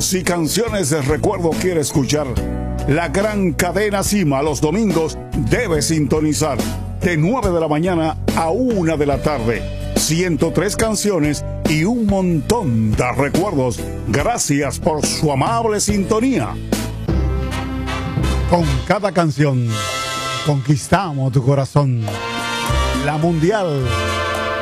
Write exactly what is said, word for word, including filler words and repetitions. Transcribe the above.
Si canciones de recuerdo quiere escuchar, la gran cadena Cima los domingos debe sintonizar de nueve de la mañana a una de la tarde. ciento tres canciones y un montón de recuerdos. Gracias por su amable sintonía. Con cada canción conquistamos tu corazón. La Mundial